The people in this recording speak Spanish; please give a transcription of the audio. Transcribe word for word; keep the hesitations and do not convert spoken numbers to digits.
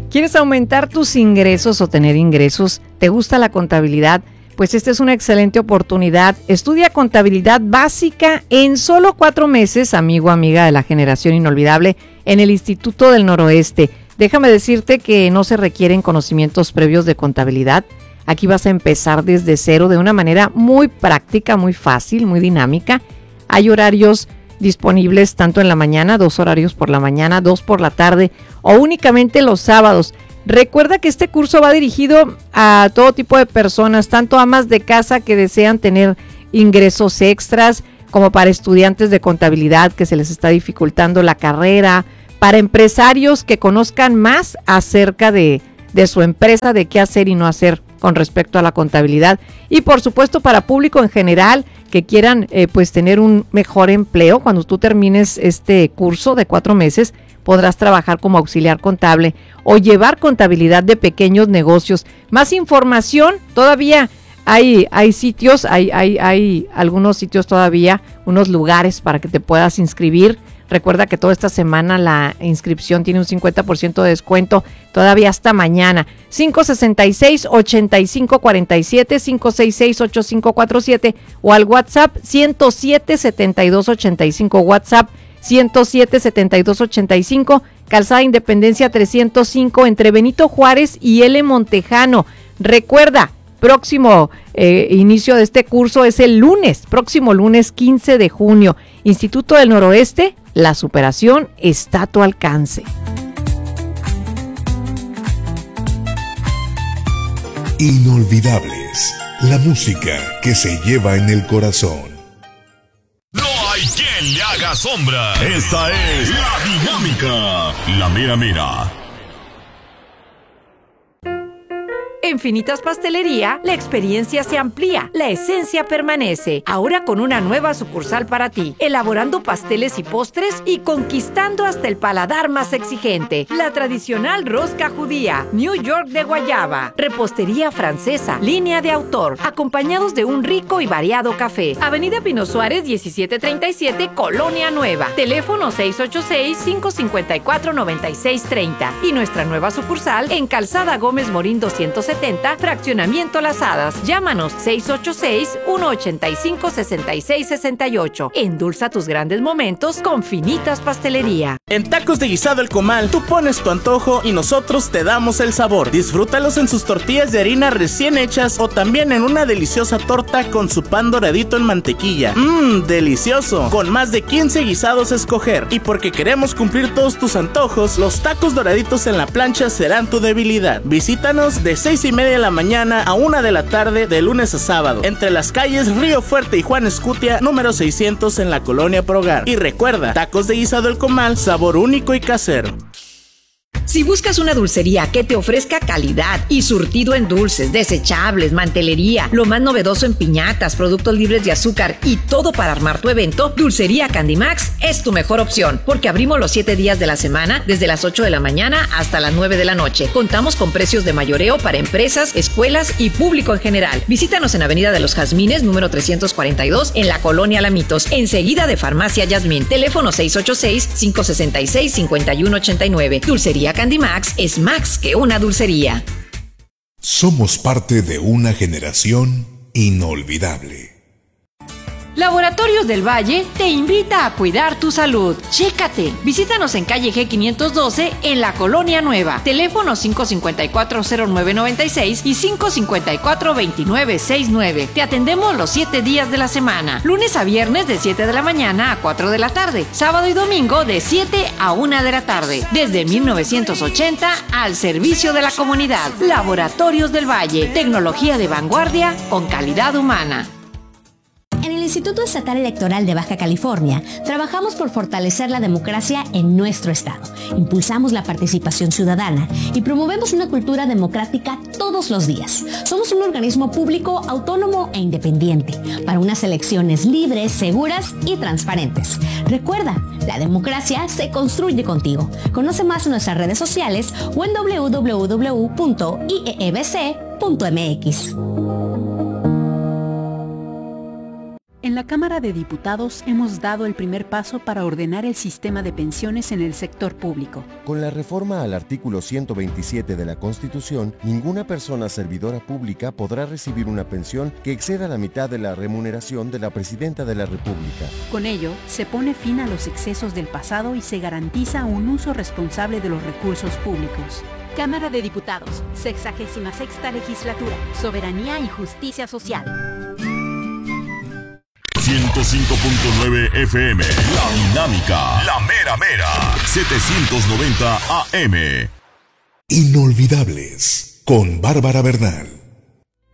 ¿Quieres aumentar tus ingresos o tener ingresos? ¿Te gusta la contabilidad? Pues esta es una excelente oportunidad. Estudia contabilidad básica en solo cuatro meses, amigo, amiga de la generación inolvidable, en el Instituto del Noroeste. Déjame decirte que no se requieren conocimientos previos de contabilidad. Aquí vas a empezar desde cero de una manera muy práctica, muy fácil, muy dinámica. Hay horarios disponibles tanto en la mañana, dos horarios por la mañana, dos por la tarde o únicamente los sábados. Recuerda que este curso va dirigido a todo tipo de personas, tanto amas de casa que desean tener ingresos extras, como para estudiantes de contabilidad que se les está dificultando la carrera, para empresarios que conozcan más acerca de, de su empresa, de qué hacer y no hacer con respecto a la contabilidad, y por supuesto para público en general que quieran eh, pues tener un mejor empleo. Cuando tú termines este curso de cuatro meses, podrás trabajar como auxiliar contable o llevar contabilidad de pequeños negocios. Más información, todavía hay, hay sitios, hay, hay, hay algunos sitios todavía, unos lugares para que te puedas inscribir. Recuerda que toda esta semana la inscripción tiene un cincuenta por ciento de descuento, todavía hasta mañana. cinco seis seis, ocho cinco cuatro siete, cinco seis seis, ocho cinco cuatro siete o al WhatsApp ciento siete, setenta y dos ochenta y cinco, WhatsApp ciento siete, setenta y dos ochenta y cinco, Calzada Independencia trescientos cinco entre Benito Juárez y L. Montejano. Recuerda, próximo eh, inicio de este curso es el lunes, próximo lunes quince de junio. Instituto del Noroeste, la superación está a tu alcance. Inolvidables, la música que se lleva en el corazón. No hay quien le haga sombra. Esta es la dinámica, la mera mera. En Finitas Pastelería, la experiencia se amplía, la esencia permanece. Ahora con una nueva sucursal para ti, elaborando pasteles y postres y conquistando hasta el paladar más exigente. La tradicional rosca judía, New York de guayaba, repostería francesa, línea de autor, acompañados de un rico y variado café. Avenida Pino Suárez, diecisiete treinta y siete, Colonia Nueva. Teléfono seis ocho seis, cinco cinco cuatro, nueve seis tres cero. Y nuestra nueva sucursal en Calzada Gómez Morín doscientos setenta, Fraccionamiento Las Hadas. Llámanos seis ocho seis, uno ocho cinco, seis seis seis ocho. Endulza tus grandes momentos con Finitas Pastelería. En Tacos de Guisado El Comal, tú pones tu antojo y nosotros te damos el sabor. Disfrútalos en sus tortillas de harina recién hechas o también en una deliciosa torta con su pan doradito en mantequilla. Mmm, delicioso. Con más de quince guisados a escoger. Y porque queremos cumplir todos tus antojos, los tacos doraditos en la plancha serán tu debilidad. Visítanos de seis y media de la mañana a una de la tarde de lunes a sábado, entre las calles Río Fuerte y Juan Escutia, número seiscientos en la Colonia Progar. Y recuerda, Tacos de Guisado El Comal, sabor único y casero. Si buscas una dulcería que te ofrezca calidad y surtido en dulces, desechables, mantelería, lo más novedoso en piñatas, productos libres de azúcar y todo para armar tu evento, Dulcería Candimax es tu mejor opción, porque abrimos los siete días de la semana desde las ocho de la mañana hasta las nueve de la noche. Contamos con precios de mayoreo para empresas, escuelas y público en general. Visítanos en Avenida de los Jazmines, número trescientos cuarenta y dos, en la Colonia Lamitos, enseguida de Farmacia Yasmín. Teléfono seis ocho seis, cinco seis seis, cinco uno ocho nueve. Dulcería Candimax es más que una dulcería. Somos parte de una generación inolvidable. Laboratorios del Valle te invita a cuidar tu salud. Chécate. Visítanos en calle G quinientos doce en la Colonia Nueva. Teléfono cinco cinco cuatro, cero nueve nueve seis y cinco cinco cuatro, dos nueve seis nueve. Te atendemos los siete días de la semana. Lunes a viernes de siete de la mañana a cuatro de la tarde. Sábado y domingo de siete a una de la tarde. Desde mil novecientos ochenta al servicio de la comunidad. Laboratorios del Valle. Tecnología de vanguardia con calidad humana. En el Instituto Estatal Electoral de Baja California, trabajamos por fortalecer la democracia en nuestro estado. Impulsamos la participación ciudadana y promovemos una cultura democrática todos los días. Somos un organismo público, autónomo e independiente para unas elecciones libres, seguras y transparentes. Recuerda, la democracia se construye contigo. Conoce más en nuestras redes sociales o en doble u doble u doble u punto i e e b c punto m x. En la la Cámara de Diputados hemos dado el primer paso para ordenar el sistema de pensiones en el sector público. Con la reforma al artículo ciento veintisiete de la Constitución, ninguna persona servidora pública podrá recibir una pensión que exceda la mitad de la remuneración de la Presidenta de la República. Con ello, se pone fin a los excesos del pasado y se garantiza un uso responsable de los recursos públicos. Cámara de Diputados, sexagésima sexta legislatura, Soberanía y Justicia Social. ciento cinco punto nueve F M, La Dinámica, La Mera Mera, setecientos noventa A M. Inolvidables, con Bárbara Bernal.